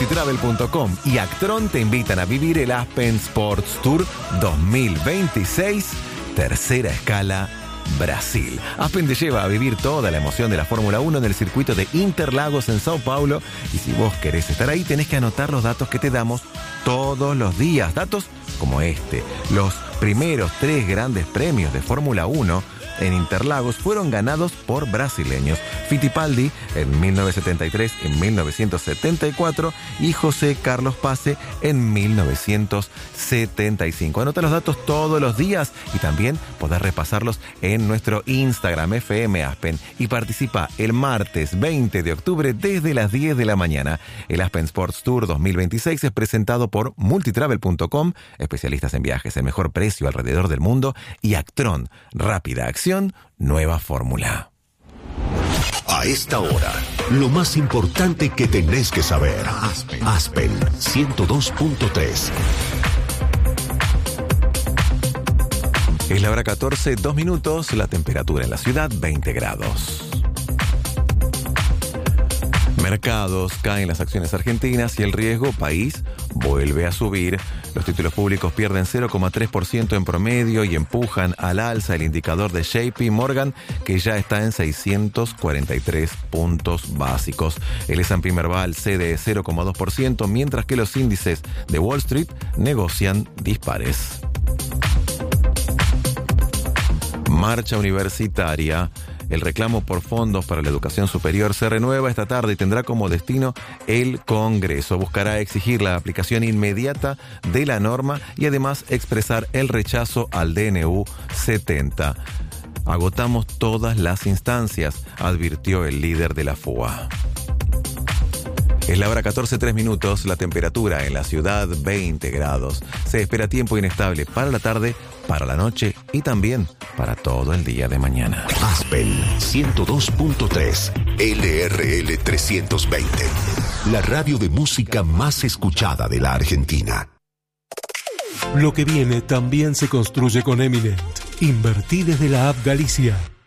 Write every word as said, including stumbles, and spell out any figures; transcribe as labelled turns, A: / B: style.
A: multitravel punto com y Actron te invitan a vivir el Aspen Sports Tour dos mil veintiséis, tercera escala, Brasil. Aspen te lleva a vivir toda la emoción de la Fórmula uno en el circuito de Interlagos en Sao Paulo, y si vos querés estar ahí tenés que anotar los datos que te damos todos los días. Datos como este: los primeros tres grandes premios de Fórmula uno en Interlagos fueron ganados por brasileños: Fittipaldi en mil novecientos setenta y tres y mil novecientos setenta y cuatro y José Carlos Pace en mil novecientos setenta y cinco. Anota los datos todos los días y también podés repasarlos en nuestro Instagram F M Aspen, y participa el martes veinte de octubre desde las diez de la mañana. El Aspen Sports Tour dos mil veintiséis es presentado por multitravel punto com, especialistas en viajes, el mejor precio alrededor del mundo, y Actron, rápida acción, nueva fórmula.
B: A esta hora, lo más importante que tenés que saber. Aspen, Aspen ciento dos punto tres.
A: Es la hora catorce, dos minutos, la temperatura en la ciudad veinte grados. Mercados, caen las acciones argentinas y el riesgo país vuelve a subir. Los títulos públicos pierden cero coma tres por ciento en promedio y empujan al alza el indicador de J P Morgan, que ya está en seiscientos cuarenta y tres puntos básicos. El S and P Merval cede cero coma dos por ciento, mientras que los índices de Wall Street negocian dispares. Marcha universitaria. El reclamo por fondos para la educación superior se renueva esta tarde y tendrá como destino el Congreso. Buscará exigir la aplicación inmediata de la norma y además expresar el rechazo al D N U setenta. Agotamos todas las instancias, advirtió el líder de la F U A. Es la hora catorce, tres minutos, la temperatura en la ciudad veinte grados. Se espera tiempo inestable para la tarde, para la noche y también para todo el día de mañana.
B: Aspen ciento dos punto tres, L R L trescientos veinte, la radio de música más escuchada de la Argentina.
C: Lo que viene también se construye con Eminent. Invertí desde la app Galicia.